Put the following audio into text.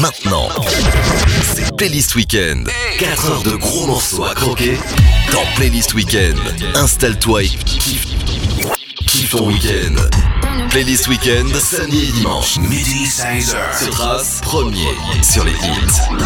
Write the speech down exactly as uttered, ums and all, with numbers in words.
Maintenant, c'est Playlist Weekend. quatre heures de gros morceaux à croquer dans Playlist Weekend. Installe-toi et kiffe, kiffe ton week-end. Playlist Weekend, samedi et dimanche. Midi seize heures. Se trace premier sur les hits.